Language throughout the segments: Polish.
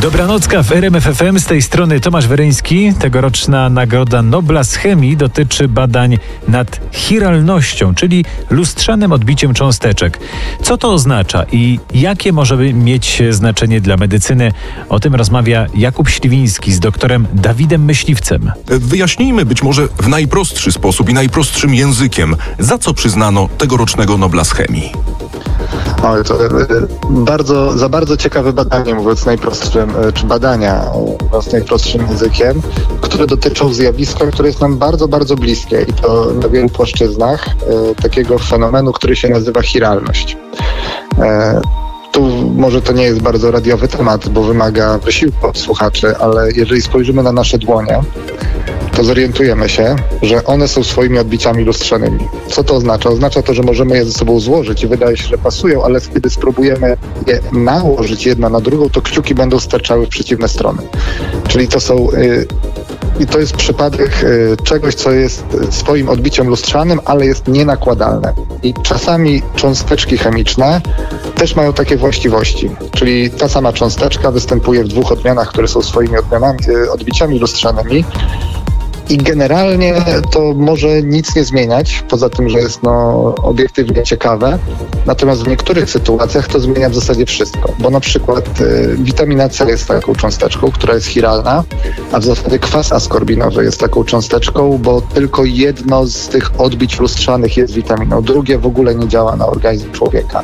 Dobranocka w RMF FM, z tej strony Tomasz Weryński. Tegoroczna Nagroda Nobla z chemii dotyczy badań nad chiralnością, czyli lustrzanym odbiciem cząsteczek. Co to oznacza i jakie może mieć znaczenie dla medycyny? O tym rozmawia Jakub Śliwiński z doktorem Dawidem Myśliwcem. Wyjaśnijmy być może w najprostszy sposób i najprostszym językiem, za co przyznano tegorocznego Nobla z chemii. To za bardzo ciekawe badanie, mówiąc najprostszym, czy badania mówiąc najprostszym językiem, które dotyczą zjawiska, które jest nam bardzo, bardzo bliskie i to na wielu płaszczyznach takiego fenomenu, który się nazywa chiralność. Tu może to nie jest bardzo radiowy temat, bo wymaga wysiłku od słuchaczy, ale jeżeli spojrzymy na nasze dłonie, to zorientujemy się, że one są swoimi odbiciami lustrzanymi. Co to oznacza? Oznacza to, że możemy je ze sobą złożyć i wydaje się, że pasują, ale kiedy spróbujemy je nałożyć jedna na drugą, to kciuki będą sterczały w przeciwne strony. Czyli to są... I to jest przypadek czegoś, co jest swoim odbiciem lustrzanym, ale jest nienakładalne. I czasami cząsteczki chemiczne też mają takie właściwości. Czyli ta sama cząsteczka występuje w dwóch odmianach, które są swoimi odbiciami lustrzanymi. I generalnie to może nic nie zmieniać, poza tym, że jest obiektywnie ciekawe. Natomiast w niektórych sytuacjach to zmienia w zasadzie wszystko. Bo na przykład witamina C jest taką cząsteczką, która jest chiralna, a w zasadzie kwas askorbinowy jest taką cząsteczką, bo tylko jedno z tych odbić lustrzanych jest witaminą. Drugie w ogóle nie działa na organizm człowieka.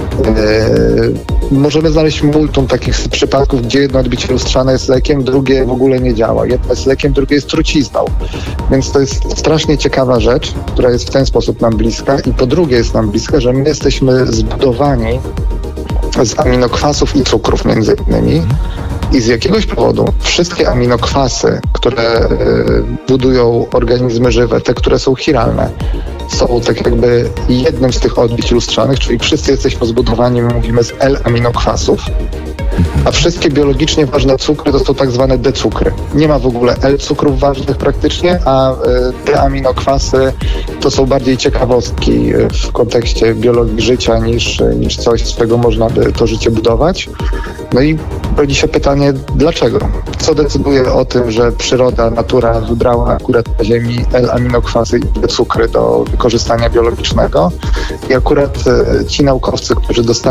Możemy znaleźć multum takich przypadków, gdzie jedno odbicie lustrzane jest lekiem, drugie w ogóle nie działa. Jedno jest lekiem, drugie jest trucizną. Więc to jest strasznie ciekawa rzecz, która jest w ten sposób nam bliska i po drugie jest nam bliska, że my jesteśmy zbudowani z aminokwasów i cukrów między innymi i z jakiegoś powodu wszystkie aminokwasy, które budują organizmy żywe, te, które są chiralne, są tak jakby jednym z tych odbić lustrzanych, czyli wszyscy jesteśmy zbudowani, my mówimy, z L-aminokwasów, a wszystkie biologicznie ważne cukry to są tak zwane D-cukry. Nie ma w ogóle L-cukrów ważnych praktycznie, a te aminokwasy to są bardziej ciekawostki w kontekście biologii życia niż coś, z czego można by to życie budować. No i rodzi się pytanie, dlaczego? Co decyduje o tym, że przyroda, natura wybrała akurat na Ziemi L-aminokwasy i D-cukry do wykorzystania biologicznego i akurat ci naukowcy, którzy dostali